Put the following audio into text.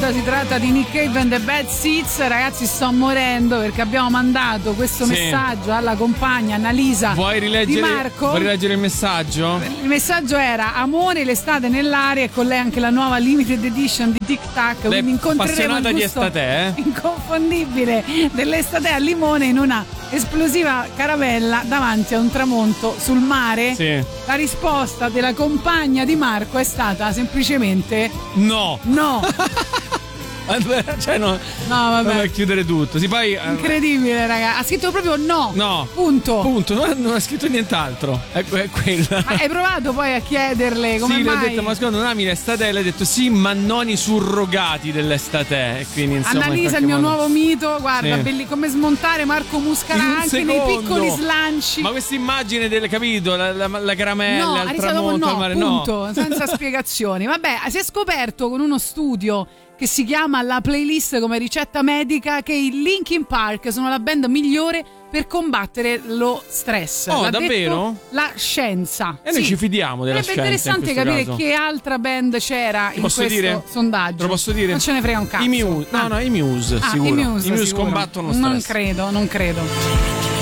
risposta, si tratta di Nick Cave and the Bad Seeds. Ragazzi, sto morendo perché abbiamo mandato questo messaggio alla compagna Annalisa di Marco. Vuoi rileggere il messaggio? Il messaggio era: amore, l'estate nell'aria, e con lei anche la nuova limited edition di Tic Tac. Lei quindi incontreremo il di gusto estate, inconfondibile dell'estate al limone in una esplosiva caravella davanti a un tramonto sul mare. Sì. La risposta della compagna di Marco è stata semplicemente no. Cioè no, vabbè. Non chiudere tutto. Poi incredibile, raga. Ha scritto proprio no. Punto. Non ha scritto nient'altro. È quella. Ma hai provato poi a chiederle come mai? Sì, le ho detto, ma secondo non ami l'estate? Lei ha detto sì, ma non i surrogati dell'estate. E quindi insomma, Annalisa, il mio nuovo mito. Guarda, come smontare Marco Muscarà anche nei piccoli slanci. Ma questa immagine del, capito, la caramella al tramonto al mare, punto, senza spiegazioni. Vabbè, si è scoperto con uno studio che si chiama La Playlist come ricetta medica che i Linkin Park sono la band migliore per combattere lo stress. Oh, davvero? La scienza. E noi ci fidiamo della scienza. È interessante capire che altra band c'era in questo sondaggio. Lo posso dire? Non ce ne frega un cazzo. I Muse, sicuro. I Muse combattono lo stress. Non credo.